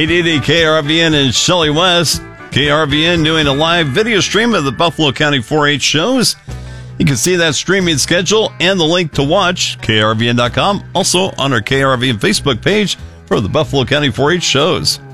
880 KRVN and Shelley West. KRVN doing a live video stream of the Buffalo County 4-H shows. You can see that streaming schedule and the link to watch, krvn.com. Also on our KRVN Facebook page for the Buffalo County 4-H shows.